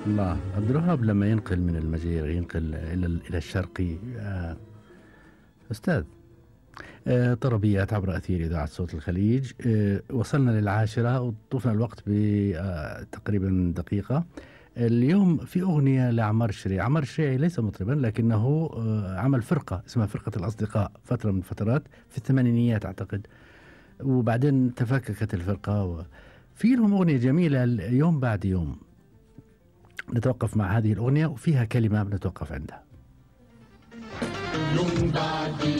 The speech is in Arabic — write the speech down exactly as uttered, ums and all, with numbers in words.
الله. عبد الوهاب لما ينقل من المجير ينقل إلى إلى الشرقي. آه، أستاذ، آه، طربيات عبر أثير إذاعة صوت الخليج. آه، وصلنا للعاشرة وطوفنا الوقت بتقريبا دقيقة. اليوم في أغنية لعمار الشريعي. عمار الشريعي ليس مطربا، لكنه آه، عمل فرقة اسمها فرقة الأصدقاء فترة من فترات في الثمانينيات أعتقد، وبعدين تفككت الفرقة و... في لهم أغنية جميلة يوم بعد يوم. نتوقف مع هذه الأغنية وفيها كلمة بنتوقف عندها. يوم بعد